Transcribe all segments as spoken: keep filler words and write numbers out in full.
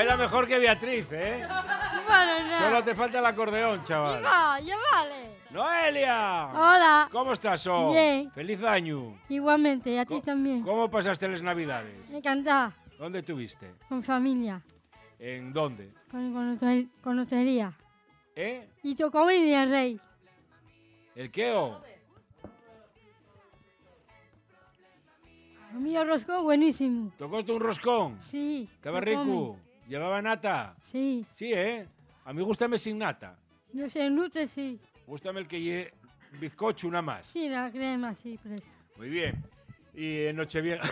Baila mejor que Beatriz, ¿eh? Bueno, no. Solo te falta el acordeón, chaval. Va, ya vale. ¡Noelia! Hola. ¿Cómo estás, oh? Bien. ¡Feliz año! Igualmente, y a ti Co- también. ¿Cómo pasaste las navidades? Me encanta. ¿Dónde estuviste? Con familia. ¿En dónde? Con conocer- conocería. ¿Eh? Y tocó venir el rey. ¿El qué, oh? A mí el roscón buenísimo. ¿Tocoste un roscón? Sí. ¿Estaba lo rico? comen. ¿Llevaba nata? Sí. Sí, ¿eh? A mí gústame sin nata. Yo sé, nute sí. Gústame el que lleve bizcocho, una más. Sí, la crema sí, presta. Muy bien. Y en Nochevieja...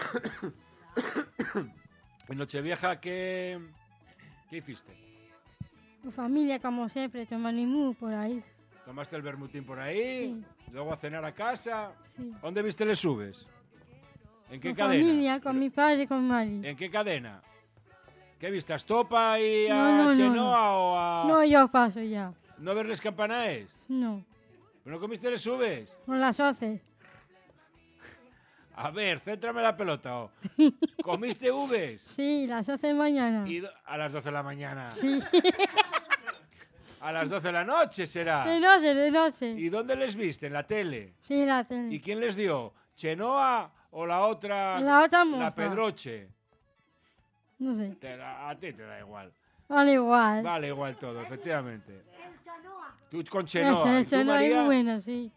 en Nochevieja, ¿qué... ¿qué hiciste? Tu familia, como siempre, toma limú por ahí. ¿Tomaste el bermutín por ahí? Sí. ¿Luego a cenar a casa? Sí. ¿Dónde viste les subes? ¿En qué Con cadena? familia, con mi padre y con Mari. ¿En qué cadena? ¿Qué viste? ¿A Estopa y a No, no, no, Chenoa o a...? No, yo paso ya. ¿No verles campanaes? No. ¿Pero no comiste les subes? Con las once. A ver, céntrame la pelota. oh. ¿Comiste uves? Sí, las once de mañana. Y do- a las doce de la mañana. Sí. A las doce de la noche será. De noche, de noche. ¿Y dónde les viste? ¿En la tele? Sí, la tele. ¿Y quién les dio? ¿Chenoa o la otra? La otra La moza. Pedroche. No sé. Te da- a ti te da igual. Vale igual. Vale igual todo, efectivamente. Tú con Eso, Chenoa. ¿Y tú, eso no es María? muy bueno, sí.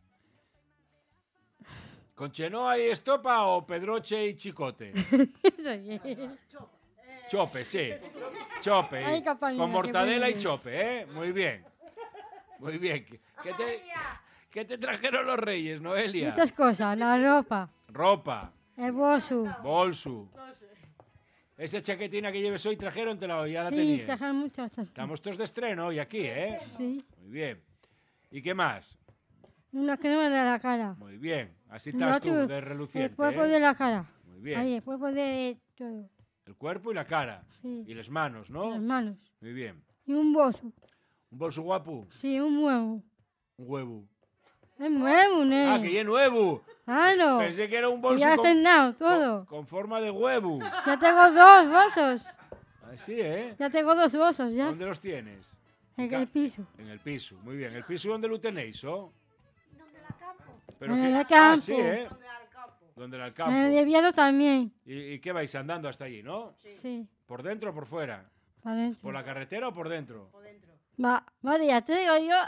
¿Con Chenoa y Estopa o Pedroche y Chicote? Eso sí. Chope, sí. Chope. Ay, campaña, Con qué mortadela y bueno. chope, ¿eh? Muy bien. Muy bien. ¿Qué qué te, qué te trajeron los reyes, Noelia? Muchas cosas. La ropa, Ropa, el bolso. bolso. Esa chaquetina que lleves hoy trajeron, te la, ya la Sí, tenías. trajeron muchas cosas. Estamos todos de estreno hoy aquí, ¿eh? Sí. Muy bien. ¿Y qué más? Una crema de la cara. Muy bien. Así El estás tú, otro, de reluciente, El cuerpo ¿eh? de la cara. Muy bien. Ahí, el cuerpo de todo. El cuerpo y la cara. Sí. Y las manos, ¿no? Las manos. Muy bien. Y un bolso. ¿Un bolso guapo? Sí, un huevo. Un huevo. Es nuevo, ¿no? Ah, que ya nuevo. Claro. Pensé que era un Y bolso ya con, estrenado con, todo. con forma de huevo. Ya tengo dos bolsos. Así, ¿eh? Ya tengo dos bolsos, ya. ¿Dónde los tienes? En ca- el piso. En el piso. Muy bien. ¿El piso dónde lo tenéis, oh? Pero En que- el Ah, campo. sí, ¿eh? ¿Dónde era el campo? En el invierno también. ¿Y, y qué vais andando hasta allí, no? Sí. ¿Por dentro o por fuera? Para adentro. ¿Por la carretera o por dentro? Va, María, te digo yo.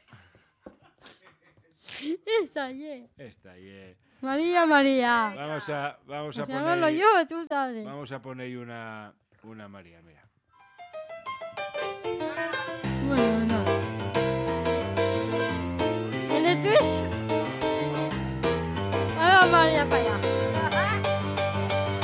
Está bien. Esta, yeah. María, María. Vamos a, vamos a Pues llamarlo poner... yo, tú sabes. Vamos a poner una, una María, mira. Bueno, no. ¿En el twist? Ahí va María para allá.